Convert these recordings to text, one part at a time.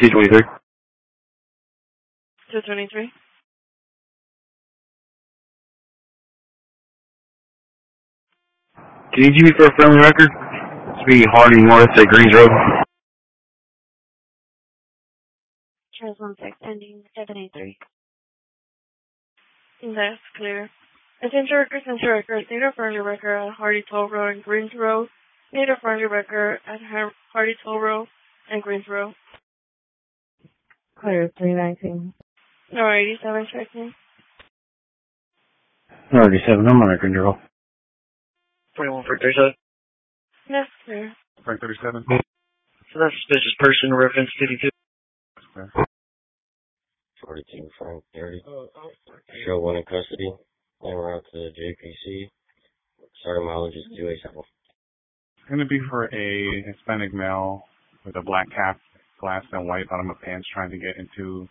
223. 223. Can you give me for a friendly record? It's me, Hardy North at Greens Road. Trans 16 ending 783. That's clear. Essential records, need a friendly record at Hardy Toll Road and Greens Road. Need a friendly record at Hardy Toll Road and Greens Road. Clear 319. No, 87 checking. 97, I'm on record, Gerald. 21 for 37. That's clear. Frank 37. So that's suspicious person, reference 52. Okay. 42 Frank 30. Show 1 in custody. En route to JPC. Starting mileage is 287. It's going to be for a Hispanic male with a black cap, glass and white bottom of pants trying to get into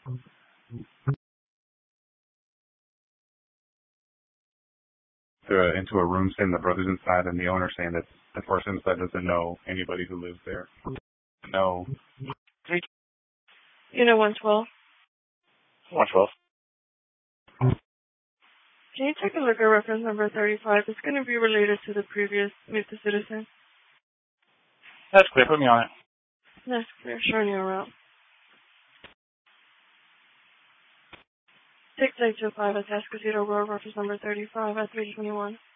a room saying the brother's inside and the owner saying that the person inside doesn't know anybody who lives there. No. Unit 112. 112. Can you take a look at reference number 35? It's going to be related to the previous Meet the Citizen. That's clear. Put me on it. That's clear. Showing you around. 6825 at Cascasito Road, reference number 35 at 321.